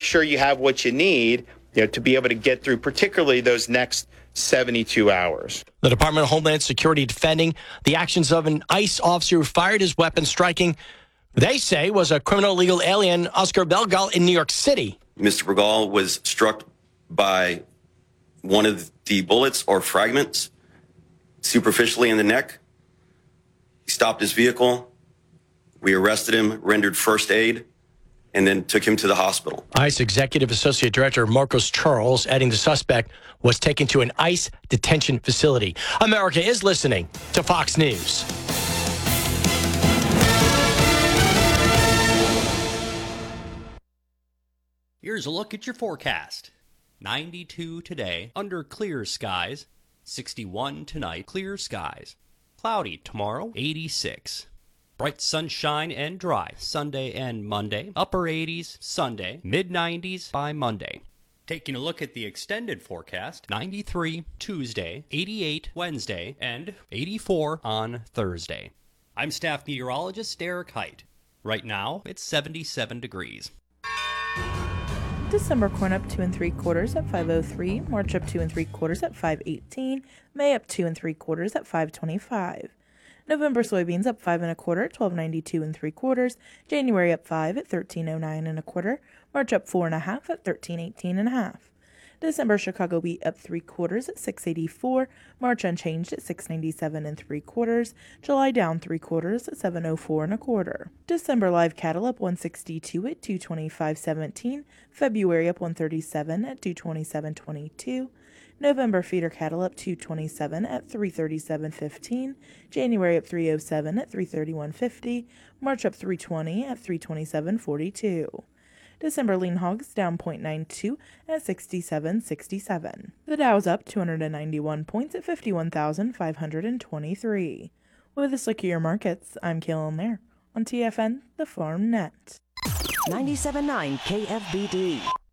sure you have what you need, to be able to get through particularly those next 72 hours. The Department of Homeland Security defending the actions of an ICE officer who fired his weapon, striking, they say, was a criminal illegal alien, Oscar Belgal, in New York City. Mr. Bergal was struck by one of the bullets or fragments superficially in the neck. He stopped his vehicle. We arrested him, rendered first aid, and then took him to the hospital. ICE Executive Associate Director Marcos Charles adding the suspect was taken to an ICE detention facility. America is listening to Fox News. Here's a look at your forecast. 92 today, under clear skies. 61 tonight, clear skies. Cloudy tomorrow, 86. Bright sunshine and dry Sunday and Monday. Upper 80s Sunday, mid-90s by Monday. Taking a look at the extended forecast, 93 Tuesday, 88 Wednesday, and 84 on Thursday. I'm staff meteorologist Derek Height. Right now, it's 77 degrees. December corn up 2 3/4 at 5.03, March up 2 3/4 at 5.18, May up 2 3/4 at 5.25. November soybeans up 5 1/4 at 12.92 3/4, January up 5 at 13.09 1/4, March up 4 1/2 at 13.18 1/2. December Chicago wheat up 3/4 at 6.84, March unchanged at 6.97 3/4, July down 3/4 at 7.04 1/4. December live cattle up 162 at 225.17, February up 137 at 227.22. November feeder cattle up 227 at 337.15, January up 307 at 331.50, March up 320 at 327.42. December lean hogs down 0.92 at 67.67. The Dow's up 291 points at 51,523. With this look at your markets, I'm Kaylin Lair on TFN, the Farm Net. 97.9 KFBD.